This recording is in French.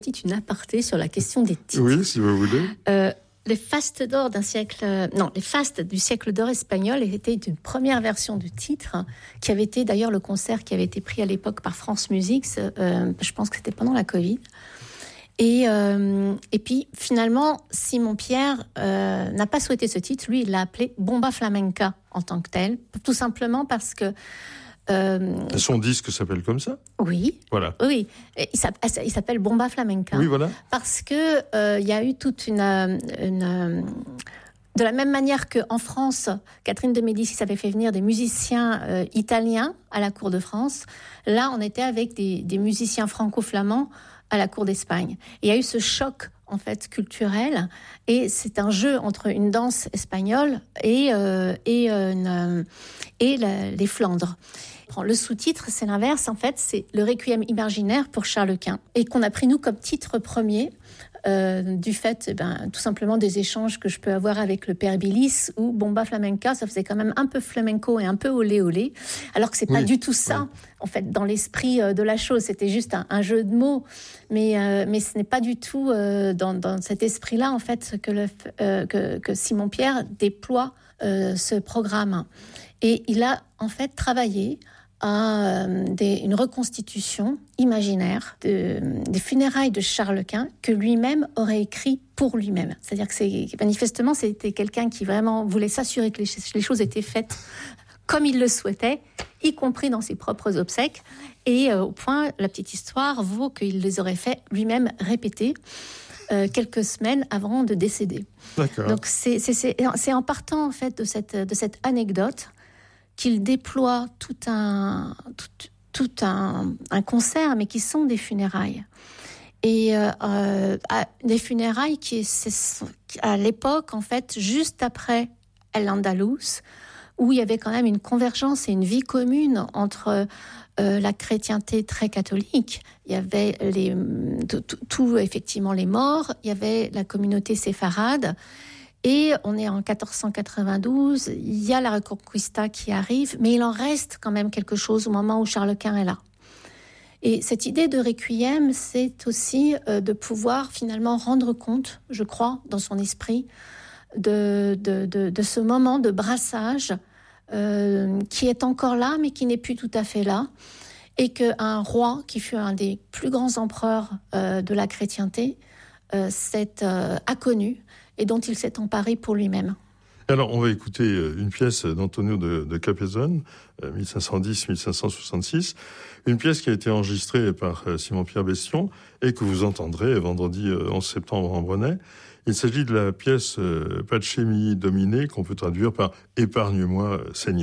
Petite une aparté sur la question des titres. Oui, si vous voulez. Les fastes du siècle d'or espagnol étaient une première version du titre, qui avait été d'ailleurs le concert qui avait été pris à l'époque par France Musique. Je pense que c'était pendant la Covid. Et puis finalement, Simon Pierre n'a pas souhaité ce titre. Lui, il l'a appelé Bomba Flamenca en tant que tel, tout simplement parce que son disque s'appelle comme ça ? Oui. Voilà. Oui. Il s'appelle Bomba Flamenca. Oui, voilà. Parce que il y a eu toute une de la même manière qu'en France, Catherine de Médicis avait fait venir des musiciens italiens à la cour de France. Là, on était avec des musiciens franco-flamands à la cour d'Espagne. Et il y a eu ce choc en fait culturel, et c'est un jeu entre une danse espagnole et les Flandres. Le sous-titre, c'est l'inverse, en fait, c'est le Requiem imaginaire pour Charles Quint, et qu'on a pris nous comme titre premier, du fait, tout simplement des échanges que je peux avoir avec le père Bilis, où Bomba Flamenca, ça faisait quand même un peu flamenco et un peu olé olé, alors que c'est pas du tout ça, en fait, dans l'esprit de la chose. C'était juste un jeu de mots, mais ce n'est pas du tout dans cet esprit-là, en fait, que Simon Pierre déploie ce programme. Et il a, en fait, travaillé à une reconstitution imaginaire des funérailles de Charles Quint que lui-même aurait écrit pour lui-même. C'est-à-dire que manifestement, c'était quelqu'un qui vraiment voulait s'assurer que les choses étaient faites comme il le souhaitait, y compris dans ses propres obsèques. Et au point, la petite histoire vaut qu'il les aurait fait lui-même répéter quelques semaines avant de décéder. D'accord. Donc c'est en partant en fait de cette anecdote qu'il déploie tout un concert, mais qui sont des funérailles. Et des funérailles qui, à l'époque, en fait, juste après El-Andalus, où il y avait quand même une convergence et une vie commune entre la chrétienté très catholique. Il y avait effectivement les morts, il y avait la communauté séfarade. Et on est en 1492, il y a la Reconquista qui arrive, mais il en reste quand même quelque chose au moment où Charles Quint est là. Et cette idée de requiem, c'est aussi de pouvoir finalement rendre compte, je crois, dans son esprit, de ce moment de brassage qui est encore là, mais qui n'est plus tout à fait là. Et qu'un roi, qui fut un des plus grands empereurs de la chrétienté, a connu, et dont il s'est emparé pour lui-même. Alors, on va écouter une pièce d'Antonio de Capezón, 1510-1566, une pièce qui a été enregistrée par Simon-Pierre Bestion et que vous entendrez vendredi 11 septembre en Brenais. Il s'agit de la pièce Pace mihi Domine, qu'on peut traduire par « Épargne-moi, Seigneur ».